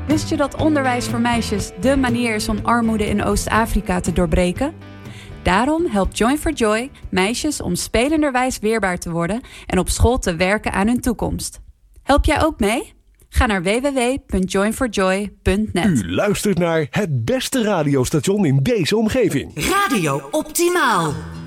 Wist je dat onderwijs voor meisjes dé manier is om armoede in Oost-Afrika te doorbreken? Daarom helpt Join for Joy meisjes om spelenderwijs weerbaar te worden en op school te werken aan hun toekomst. Help jij ook mee? Ga naar www.joinforjoy.net. U luistert naar het beste radiostation in deze omgeving. Radio Optimaal.